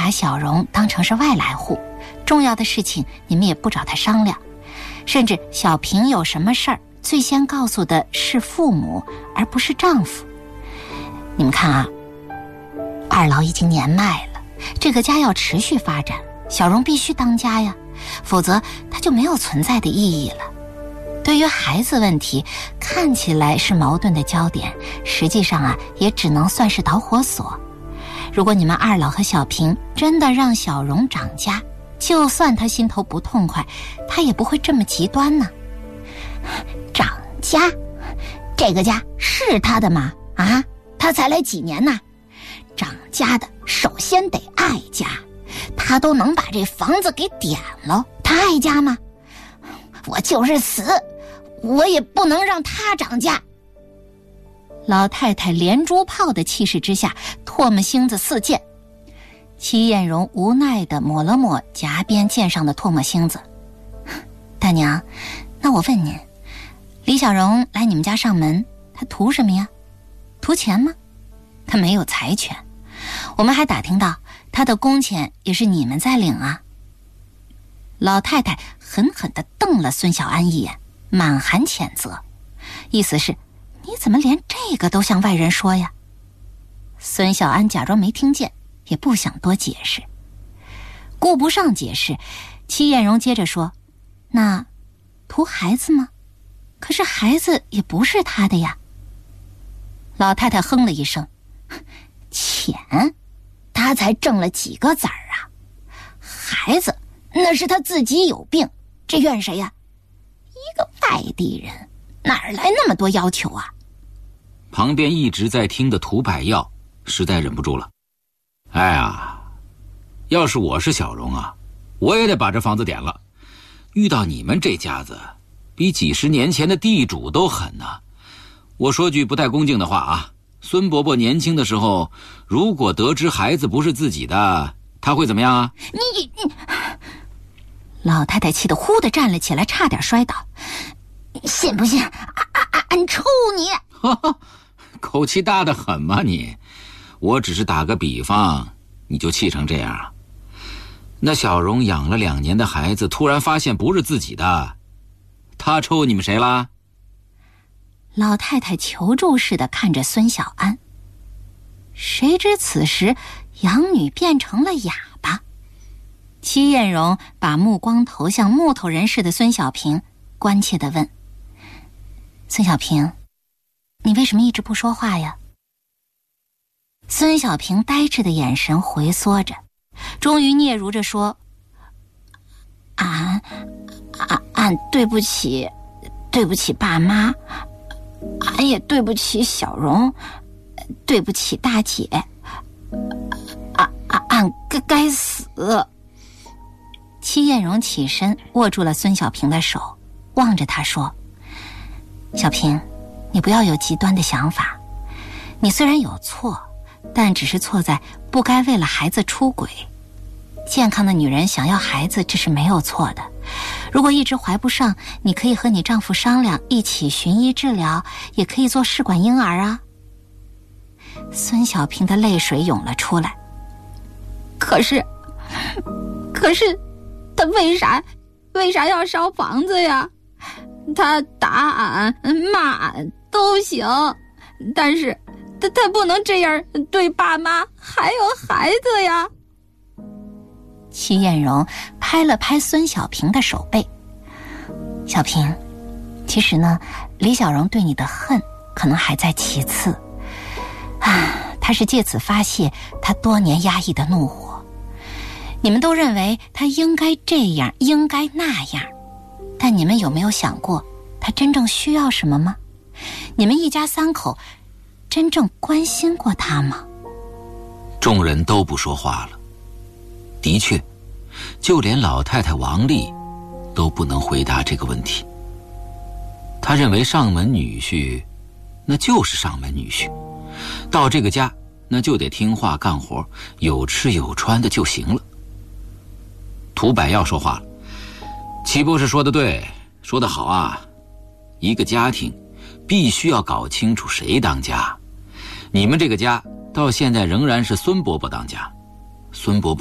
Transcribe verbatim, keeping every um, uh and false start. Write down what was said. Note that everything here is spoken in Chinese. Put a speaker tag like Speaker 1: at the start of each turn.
Speaker 1: 把小荣当成是外来户，重要的事情你们也不找他商量，甚至小平有什么事儿，最先告诉的是父母，而不是丈夫。你们看啊，二老已经年迈了，这个家要持续发展，小荣必须当家呀，否则他就没有存在的意义了。对于孩子问题，看起来是矛盾的焦点，实际上啊，也只能算是导火索。如果你们二老和小平真的让小荣长家，就算他心头不痛快，他也不会这么极端呢。长家？这个家是他的吗？啊，他才来几年呢？长家的首先得爱家，他都能把这房子给点了，他爱家吗？我就是死，我也不能让他长家。老太太连珠炮的气势之下，唾沫星子四溅。戚艳荣无奈地抹了抹颊边溅上的唾沫星子。大娘，那我问您，李小荣来你们家上门，他图什么呀？图钱吗？他没有财权，我们还打听到他的工钱也是你们在领啊。老太太狠狠地瞪了孙小安一眼，满含谴责，意思是你怎么连这个都向外人说呀？孙小安假装没听见，也不想多解释。顾不上解释，戚艳荣接着说，那图孩子吗？可是孩子也不是他的呀。老太太哼了一声，钱他才挣了几个子儿啊，孩子那是他自己有病，这怨谁呀？一个外地人哪儿来那么多要求啊？
Speaker 2: 旁边一直在听的涂百耀实在忍不住了，哎呀，要是我是小荣啊，我也得把这房子点了。遇到你们这家子，比几十年前的地主都狠呐。我说句不太恭敬的话啊，孙伯伯年轻的时候，如果得知孩子不是自己的，他会怎么样啊？
Speaker 1: 你你，老太太气得呼地站了起来，差点摔倒。信不信啊啊啊！俺抽你！
Speaker 2: 哈哈，口气大得很嘛你！我只是打个比方，你就气成这样啊？那小荣养了两年的孩子，突然发现不是自己的，他抽你们谁啦？
Speaker 1: 老太太求助似的看着孙小安。谁知此时养女变成了哑巴。戚艳荣把目光投向木头人似的孙小平，关切地问，孙小平，你为什么一直不说话呀？孙小平呆滞的眼神回缩着，终于嗫嚅着说，俺俺俺对不起对不起爸妈，俺也对不起小荣，对不起大姐，俺俺俺该该死。戚艳荣起身握住了孙小平的手，望着他说，小平，你不要有极端的想法，你虽然有错，但只是错在不该为了孩子出轨。健康的女人想要孩子，这是没有错的。如果一直怀不上，你可以和你丈夫商量，一起寻医治疗，也可以做试管婴儿啊。孙小平的泪水涌了出来。可是可是他为啥为啥要烧房子呀？他打俺骂俺都行，但是他他不能这样对爸妈还有孩子呀。戚艳荣拍了拍孙小平的手背，小平，其实呢，李小荣对你的恨可能还在其次啊，他是借此发泄他多年压抑的怒火。你们都认为他应该这样应该那样，但你们有没有想过他真正需要什么吗？你们一家三口真正关心过他吗？
Speaker 2: 众人都不说话了。的确，就连老太太王丽都不能回答这个问题。她认为上门女婿那就是上门女婿，到这个家那就得听话干活，有吃有穿的就行了。涂百耀说话了，齐博士说得对，说得好啊，一个家庭必须要搞清楚谁当家。你们这个家到现在仍然是孙伯伯当家，孙伯伯